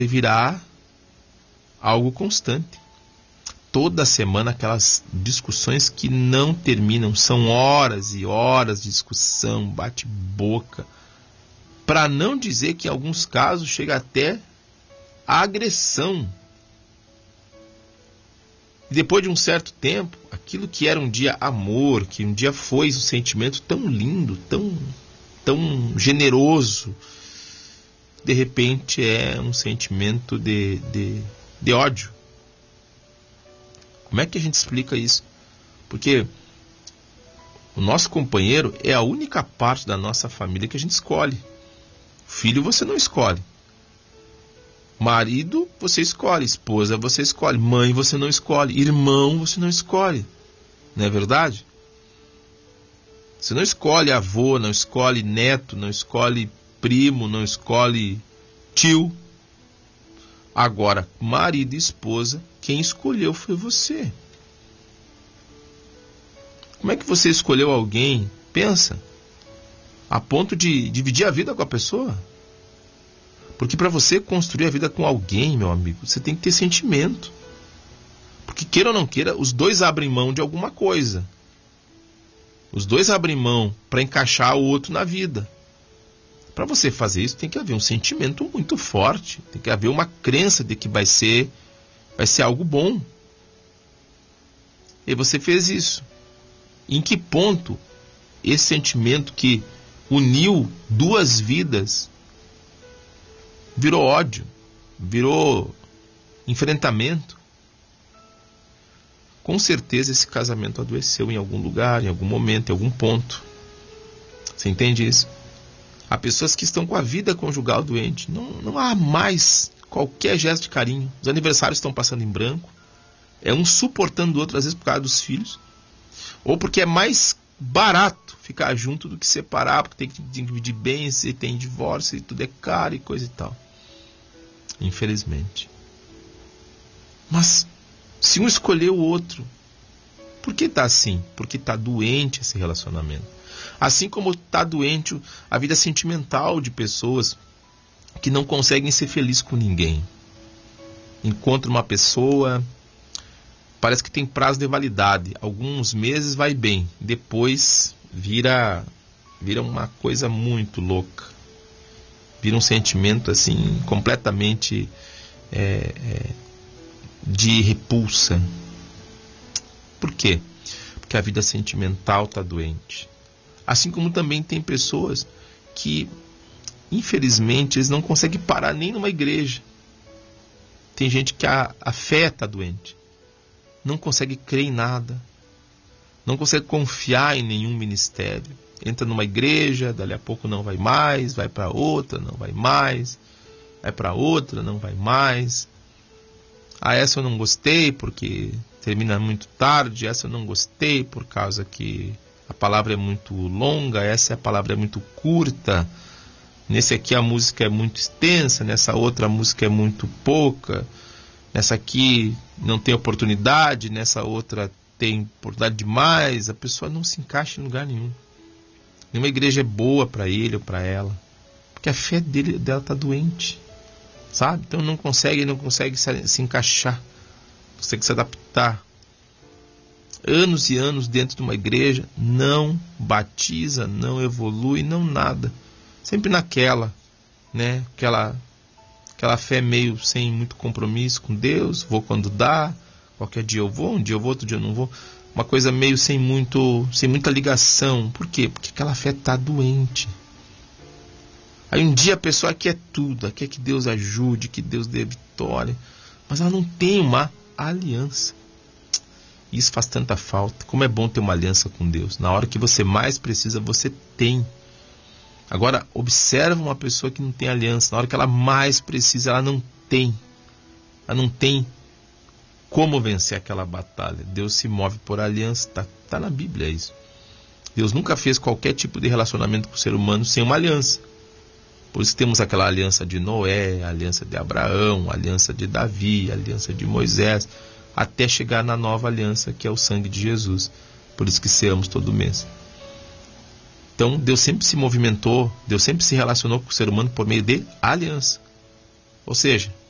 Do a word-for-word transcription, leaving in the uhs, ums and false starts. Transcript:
virá algo constante. Toda semana aquelas discussões que não terminam, são horas e horas de discussão, bate-boca, para não dizer que em alguns casos chega até a agressão. E depois de um certo tempo, aquilo que era um dia amor, que um dia foi um sentimento tão lindo, tão, tão generoso, de repente é um sentimento de, de, de ódio. Como é que a gente explica isso? Porque o nosso companheiro é a única parte da nossa família que a gente escolhe. Filho você não escolhe. Marido você escolhe. Esposa você escolhe. Mãe você não escolhe. Irmão você não escolhe. Não é verdade? Você não escolhe avô, não escolhe neto, não escolhe primo, não escolhe tio. Agora, marido e esposa, quem escolheu foi você. Como é que você escolheu alguém, pensa, a ponto de dividir a vida com a pessoa? Porque para você construir a vida com alguém, meu amigo, você tem que ter sentimento. Porque queira ou não queira, os dois abrem mão de alguma coisa. Os dois abrem mão para encaixar o outro na vida. Para você fazer isso, tem que haver um sentimento muito forte. Tem que haver uma crença de que vai ser, vai ser algo bom. E você fez isso. Em que ponto esse sentimento que uniu duas vidas virou ódio, virou enfrentamento? Com certeza esse casamento adoeceu em algum lugar, em algum momento, em algum ponto. Você entende isso? Há pessoas que estão com a vida conjugal doente. Não, não há mais qualquer gesto de carinho. Os aniversários estão passando em branco. É um suportando o outro, às vezes por causa dos filhos. Ou porque é mais barato ficar junto do que separar, porque tem que dividir bens, e tem divórcio, e tudo é caro e coisa e tal. Infelizmente. Mas se um escolher o outro, por que está assim? Porque está doente esse relacionamento. Assim como está doente a vida sentimental de pessoas que não conseguem ser felizes com ninguém. Encontra uma pessoa, parece que tem prazo de validade. Alguns meses vai bem, depois vira, vira uma coisa muito louca. Vira um sentimento assim completamente é, é, de repulsa. Por quê? Porque a vida sentimental está doente. Assim como também tem pessoas que, infelizmente, eles não conseguem parar nem numa igreja. Tem gente que a, a fé está doente. Não consegue crer em nada. Não consegue confiar em nenhum ministério. Entra numa igreja, dali a pouco não vai mais, vai para outra, não vai mais, vai para outra, não vai mais. Ah, essa eu não gostei porque termina muito tarde, essa eu não gostei por causa que a palavra é muito longa, essa palavra é muito curta, nesse aqui a música é muito extensa, nessa outra a música é muito pouca, nessa aqui não tem oportunidade, nessa outra tem oportunidade demais. A pessoa não se encaixa em lugar nenhum. Nenhuma igreja é boa para ele ou para ela, porque a fé dele, dela está doente, sabe? Então não consegue, não consegue se, se encaixar, não consegue se adaptar. Anos e anos dentro de uma igreja, não batiza, não evolui, não nada. Sempre naquela, né? Aquela, aquela fé meio sem muito compromisso com Deus. Vou quando dá, qualquer dia eu vou, um dia eu vou, outro dia eu não vou. Uma coisa meio sem, muito, sem muita ligação. Por quê? Porque aquela fé está doente. Aí um dia a pessoa quer tudo, quer que Deus ajude, que Deus dê vitória, mas ela não tem uma aliança. Isso faz tanta falta. Como é bom ter uma aliança com Deus. Na hora que você mais precisa, você tem. Agora, observa uma pessoa que não tem aliança. Na hora que ela mais precisa, ela não tem. Ela não tem como vencer aquela batalha. Deus se move por aliança. Está tá na Bíblia isso. Deus nunca fez qualquer tipo de relacionamento com o ser humano sem uma aliança. Por isso temos aquela aliança de Noé, a aliança de Abraão, a aliança de Davi, a aliança de Moisés, até chegar na nova aliança, que é o sangue de Jesus. Por isso que ceamos todo mês. Então, Deus sempre se movimentou, Deus sempre se relacionou com o ser humano por meio de aliança. Ou seja,